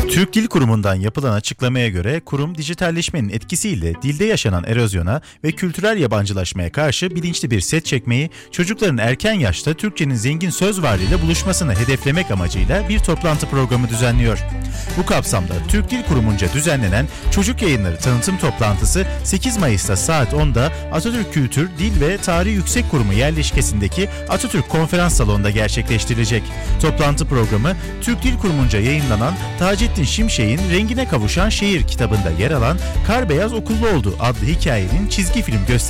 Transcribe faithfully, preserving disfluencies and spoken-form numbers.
Türk Dil Kurumu'ndan yapılan açıklamaya göre kurum dijitalleşmenin etkisiyle dilde yaşanan erozyona ve kültürel yabancılaşmaya karşı bilinçli bir set çekmeyi, çocukların erken yaşta Türkçenin zengin söz varlığıyla buluşmasını hedeflemek amacıyla bir toplantı programı düzenliyor. Bu kapsamda Türk Dil Kurumu'nca düzenlenen Çocuk Yayınları Tanıtım Toplantısı sekiz Mayıs'ta saat onda Atatürk Kültür, Dil ve Tarih Yüksek Kurumu yerleşkesindeki Atatürk Konferans Salonu'nda gerçekleştirilecek. Toplantı programı Türk Dil Kurumu'nca yayınlanan Taceddin Şimşek'in Rengine Kavuşan Şehir kitabında yer alan Kar Beyaz Okullu Oldu adlı hikayenin çizgi film gösterisi